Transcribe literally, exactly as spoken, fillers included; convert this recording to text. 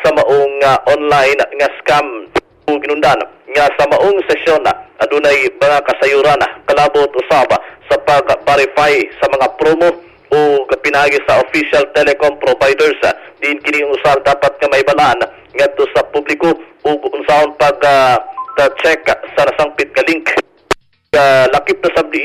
sa maong uh, online nga scam o ginundan nga sa maong sesyon na adunay mga kasayuran kalabot usab sa pag-verify sa mga promo o pinagi sa official telecom providers. Din kini usab dapat nga maibalaan ngadto sa publiko ug unsaon pag uh, check sa nasangpit ka link uh, lakip na sabdi